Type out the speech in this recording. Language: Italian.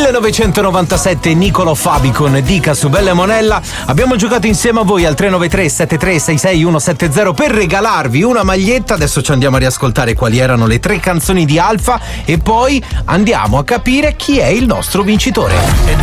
1997 Niccolò Fabi con Dica su Bella e Monella. Abbiamo giocato insieme a voi al 393 7366 170 per regalarvi una maglietta. Adesso ci andiamo a riascoltare quali erano le 3 canzoni di Alpha e poi andiamo a capire chi è il nostro vincitore.